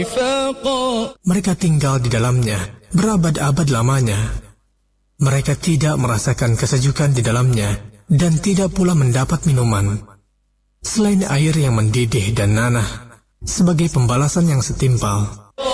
Mereka tinggal di dalamnya berabad-abad lamanya. Mereka tidak merasakan kesejukan di dalamnya dan tidak pula mendapat minuman selain air yang mendidih dan nanah sebagai pembalasan yang setimpal.